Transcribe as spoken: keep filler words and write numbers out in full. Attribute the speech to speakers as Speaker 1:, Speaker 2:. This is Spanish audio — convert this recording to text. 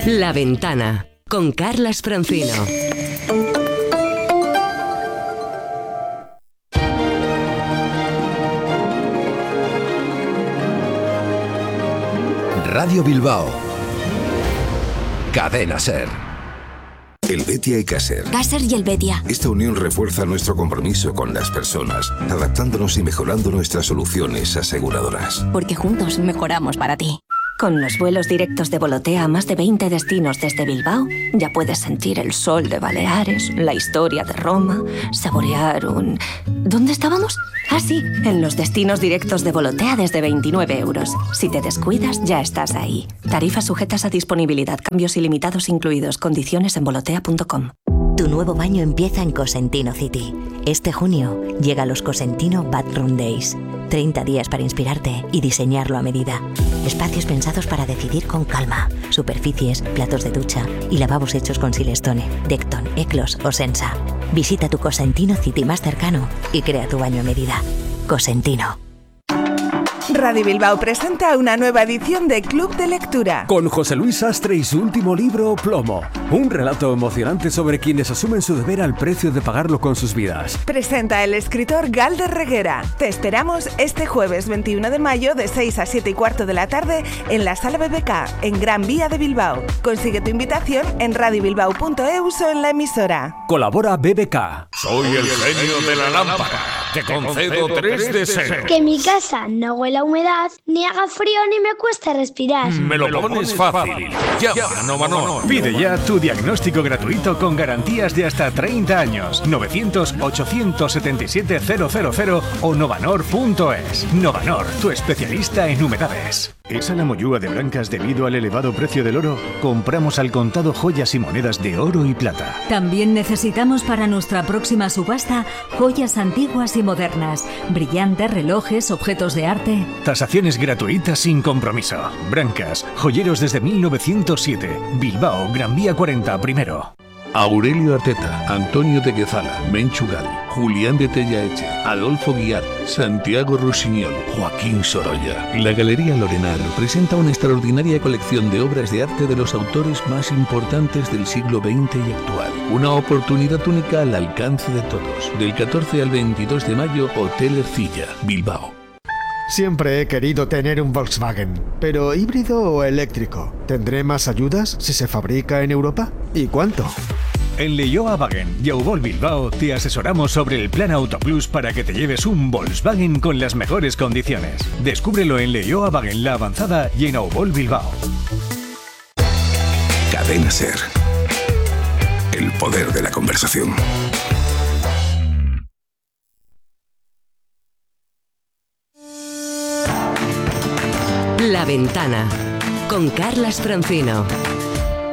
Speaker 1: La Ventana, con Carlas Francino.
Speaker 2: Radio Bilbao. Cadena SER.
Speaker 3: El Betia y Caser.
Speaker 4: Caser y el Betia.
Speaker 3: Esta unión refuerza nuestro compromiso con las personas, adaptándonos y mejorando nuestras soluciones aseguradoras.
Speaker 4: Porque juntos mejoramos para ti.
Speaker 5: Con los vuelos directos de Volotea a más de veinte destinos desde Bilbao, ya puedes sentir el sol de Baleares, la historia de Roma, saborear un... ¿Dónde estábamos? Ah, sí, en los destinos directos de Volotea desde veintinueve euros. Si te descuidas, ya estás ahí. Tarifas sujetas a disponibilidad, cambios ilimitados incluidos, condiciones en volotea punto com.
Speaker 6: Tu nuevo baño empieza en Cosentino City. Este junio llega los Cosentino Bathroom Days. treinta días para inspirarte y diseñarlo a medida. Espacios pensados para decidir con calma. Superficies, platos de ducha y lavabos hechos con Silestone, Decton, Eclos o Sensa. Visita tu Cosentino City más cercano y crea tu baño a medida. Cosentino.
Speaker 7: Radio Bilbao presenta una nueva edición de Club de Lectura.
Speaker 8: Con José Luis Sastre y su último libro, Plomo. Un relato emocionante sobre quienes asumen su deber al precio de pagarlo con sus vidas.
Speaker 7: Presenta el escritor Galder Reguera. Te esperamos este jueves veintiuno de mayo de seis a siete y cuarto de la tarde en la Sala B B K, en Gran Vía de Bilbao. Consigue tu invitación en radio bilbao punto e u o en la emisora.
Speaker 8: Colabora B B K.
Speaker 9: Soy el genio de la lámpara. Te concedo tres deseos.
Speaker 10: Que mi casa no huela a humedad, ni haga frío ni me cueste respirar.
Speaker 9: Me lo pones fácil. Llama a Novanor.
Speaker 11: Pide ya tu diagnóstico gratuito con garantías de hasta treinta años. novecientos, ochocientos setenta y siete, cero cero cero o novanor punto es. Novanor, tu especialista en humedades. ¿Es la mollúa de blancas debido al elevado precio del oro? Compramos al contado joyas y monedas de oro y plata.
Speaker 12: También necesitamos para nuestra próxima subasta joyas antiguas y modernas, brillantes, relojes, objetos de arte.
Speaker 11: Tasaciones gratuitas sin compromiso. Brancas, joyeros desde mil novecientos siete. Bilbao, Gran Vía cuarenta, primero.
Speaker 13: Aurelio Arteta, Antonio de Guezala, Menchugal, Julián de Tellaeche, Adolfo Guiar, Santiago Rusiñol, Joaquín Sorolla. La Galería Lorenar presenta una extraordinaria colección de obras de arte de los autores más importantes del siglo veinte y actual. Una oportunidad única al alcance de todos. Del catorce al veintidós de mayo, Hotel Ercilla, Bilbao.
Speaker 14: Siempre he querido tener un Volkswagen, pero ¿híbrido o eléctrico? ¿Tendré más ayudas si se fabrica en Europa? ¿Y cuánto?
Speaker 11: En Leioa Wagen y Auvol Bilbao te asesoramos sobre el plan Autoplus para que te lleves un Volkswagen con las mejores condiciones. Descúbrelo en Leioa Wagen La Avanzada y en Auvol Bilbao.
Speaker 3: Cadena SER. El poder de la conversación.
Speaker 1: La Ventana, con Carlas Francino.